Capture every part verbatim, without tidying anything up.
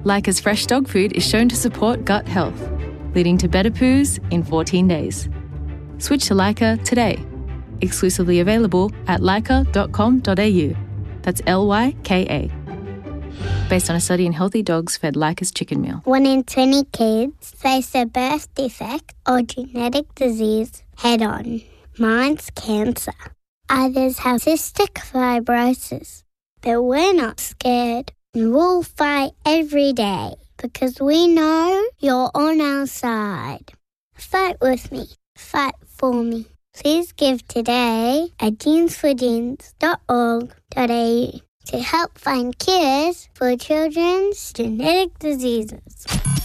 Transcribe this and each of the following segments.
Leica's fresh dog food is shown to support gut health, leading to better poos in fourteen days. Switch to Leica today. Exclusively available at leica dot com dot a u. That's L Y K A. Based on a study in healthy dogs fed Leica's chicken meal. One in twenty kids face a birth defect or genetic disease head-on. Mine's cancer. Others have cystic fibrosis. But we're not scared. And we'll fight every day because we know you're on our side. Fight with me. Fight for me. Please give today at jeans for jeans dot org dot a u to help find cures for children's genetic diseases.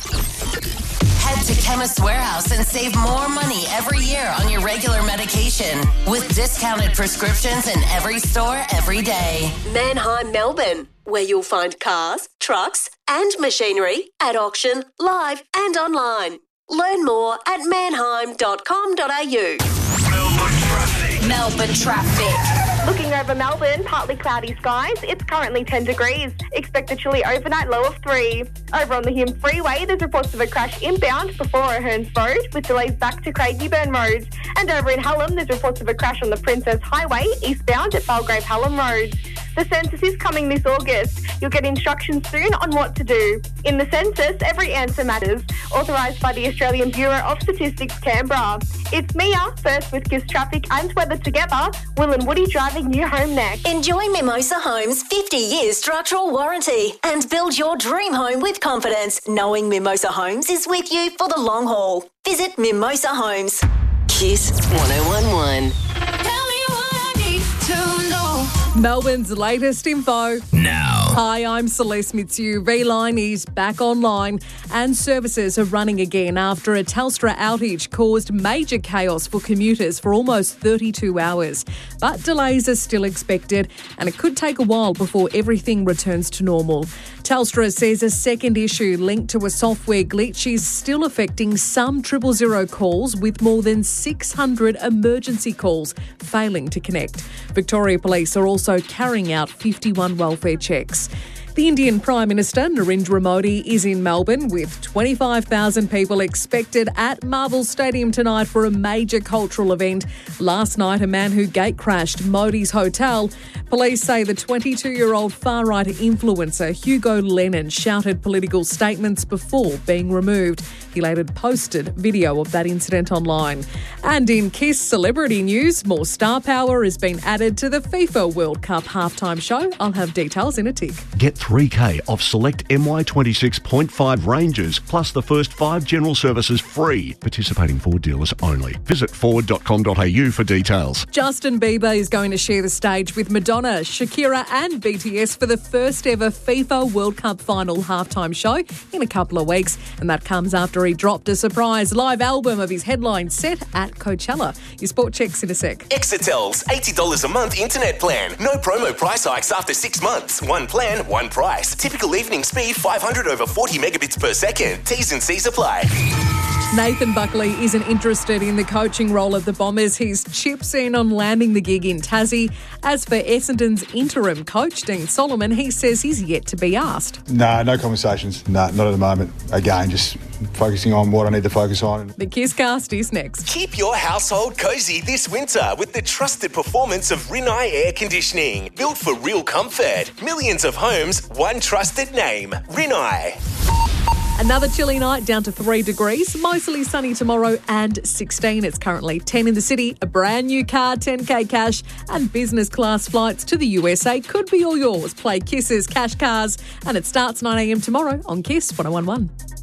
Head to Chemist Warehouse and save more money every year on your regular medication with discounted prescriptions in every store every day. Mannheim, Melbourne, where you'll find cars, trucks and machinery at auction, live and online. Learn more at mannheim dot com dot a u. Melbourne traffic. Melbourne traffic. Looking over Melbourne, partly cloudy skies. It's currently ten degrees. Expect a chilly overnight low of three. Over on the Hume Freeway, there's reports of a crash inbound before O'Hearns Road with delays back to Craigieburn Road. And over in Hallam, there's reports of a crash on the Princess Highway eastbound at Belgrave Hallam Road. The census is coming this August. You'll get instructions soon on what to do. In the census, every answer matters. Authorised by the Australian Bureau of Statistics, Canberra. It's Mia, first with Kiss Traffic and weather together. Will and Woody driving you home next. Enjoy Mimosa Homes' fifty year structural warranty and build your dream home with confidence, knowing Mimosa Homes is with you for the long haul. Visit Mimosa Homes. Kiss one oh one one. Tell me what I need to know. Melbourne's latest info. Now. Hi, I'm Celeste Mitsu. V-Line is back online and services are running again after a Telstra outage caused major chaos for commuters for almost thirty-two hours. But delays are still expected and it could take a while before everything returns to normal. Telstra says a second issue linked to a software glitch is still affecting some triple zero calls, with more than six hundred emergency calls failing to connect. Victoria Police are also carrying out fifty-one welfare checks. The Indian Prime Minister Narendra Modi is in Melbourne with twenty-five thousand people expected at Marvel Stadium tonight for a major cultural event. Last night, a man who gate crashed Modi's hotel. Police say the twenty-two-year-old far-right influencer Hugo Lennon shouted political statements before being removed. He later posted video of that incident online. And in Kiss celebrity news, more star power has been added to the FIFA World Cup halftime show. I'll have details in a tick. Get three K off select M Y twenty-six point five ranges, plus the first five general services free. Participating Ford dealers only. Visit ford dot com dot a u for details. Justin Bieber is going to share the stage with Madonna, Shakira and B T S for the first ever FIFA World Cup final halftime show in a couple of weeks. And that comes after he dropped a surprise live album of his headline set at Coachella. Your sport checks in a sec. Exetel's eighty dollars a month internet plan. No promo price hikes after six months. One plan, one price. Typical evening speed five hundred over forty megabits per second. T's and C's apply. Nathan Buckley isn't interested in the coaching role of the Bombers. He's chips in on landing the gig in Tassie. As for Essendon's interim coach, Dean Solomon, he says he's yet to be asked. No, no conversations. No, not at the moment. Again, just focusing on what I need to focus on. The Kisscast is next. Keep your household cosy this winter with the trusted performance of Rinnai Air Conditioning. Built for real comfort. Millions of homes, one trusted name. Rinnai. Another chilly night, down to three degrees. Mostly sunny tomorrow and sixteen. It's currently ten in the city. A brand new car, ten K cash and business class flights to the U S A could be all yours. Play Kiss's Cash Cars and it starts nine a m tomorrow on Kiss one oh one one.